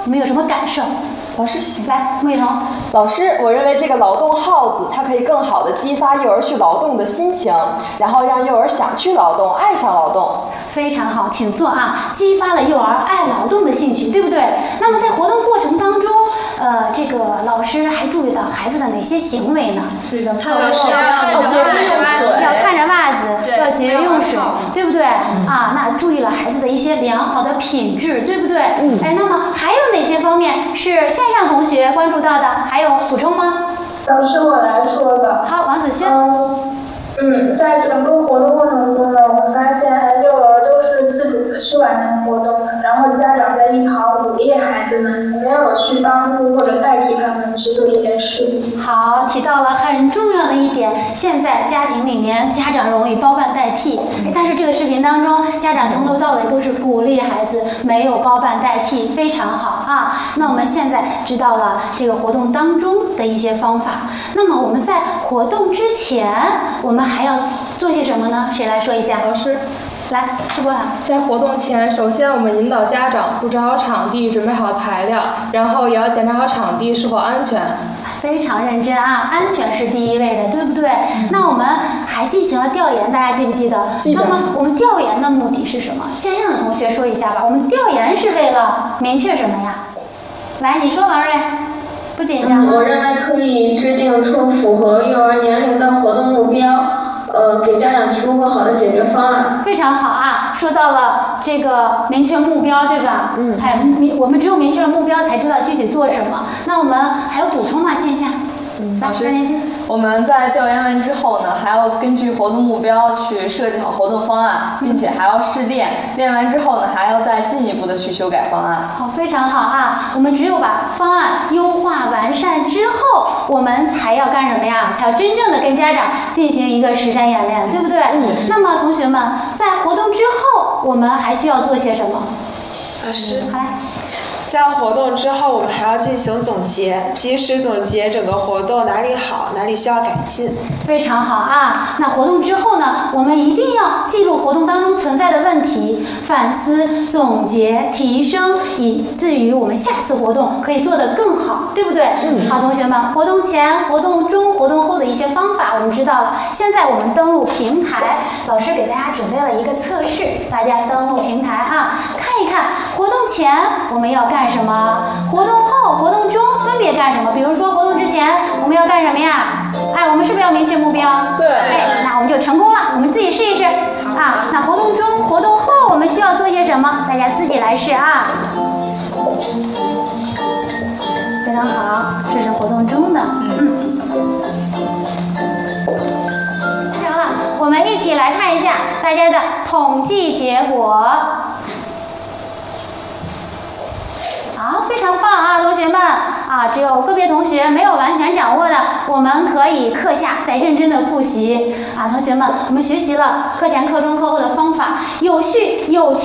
你们有什么感受？ 老师行， 来，穆雨桐。 老师，我认为这个劳动号子，它可以更好的激发幼儿去劳动的心情，然后让幼儿想去劳动，爱上劳动。 非常好，请坐啊！激发了幼儿爱劳动的兴趣，对不对？那么在活动过程当中，这个老师还注意到孩子的哪些行为呢？ 是的， 他们是要节约用水，要看着袜子，要节约用水，对不对？啊，那注意了孩子的一些良好的品质，对不对？哎，那么还有哪些方面是线上同学关注到的？还有补充吗？ 老师，我来说吧。 好，王子轩。 在整个活动过程中呢，我发现幼儿都是自主的去完成活动的，然后家长在一旁鼓励孩子们，没有去帮助或者代替他们去做一件事情。 好，提到了很重要的一点，现在家庭里面家长容易包办代替，但是这个视频当中，家长从头到尾都是鼓励孩子，没有包办代替，非常好啊。那我们现在知道了这个活动当中的一些方法，那么我们在活动之前，我们还要做些什么呢？谁来说一下？ 老师， 来，施博涵。 在活动前，首先我们引导家长布置好场地，准备好材料，然后也要检查好场地是否安全。 非常认真啊，安全是第一位的，对不对？那我们还进行了调研，大家记不记得？ 记得。 那么我们调研的目的是什么？线上的同学说一下吧。我们调研是为了明确什么呀？来，你说，王瑞。不紧张。 我认为可以制定出符合幼儿年龄的活动目标，给家长提供更好的解决方案。 非常好啊，说到了这个明确目标，对吧？我们只有明确了目标，才知道具体做什么。那我们还有补充吗？线下？ 老师， 我们在调研完之后呢，还要根据活动目标去设计好活动方案，并且还要试练。练完之后呢，还要再进一步的去修改方案。 好，非常好啊！我们只有把方案优化完善之后，我们才要干什么呀？才要真正的跟家长进行一个实战演练，对不对？那么同学们，在活动之后，我们还需要做些什么？ 老师， 好来。 在活动之后，我们还要进行总结，及时总结整个活动哪里好，哪里需要改进。 非常好啊！那活动之后呢，我们一定要记录活动当中存在的问题，反思、总结、提升，以至于我们下次活动可以做得更好，对不对？好，同学们，活动前、活动中、活动后的一些方法我们知道了。现在我们登录平台，老师给大家准备了一个测试，大家登录平台啊，看一看活动前我们要干什么，活动后、活动中分别干什么。比如说活动之前我们要干什么呀？哎，我们是不是要明确目标？ 对。 哎，那我们就成功了。我们自己试一试啊。那活动中、活动后我们需要做些什么？大家自己来试啊。非常好，这是活动中的。非常好，我们一起来看一下大家的统计结果。好，非常棒啊，同学们啊！只有个别同学没有完全掌握的，我们可以课下再认真的复习啊。同学们，我们学习了课前、课中、课后的方法，有序有趣。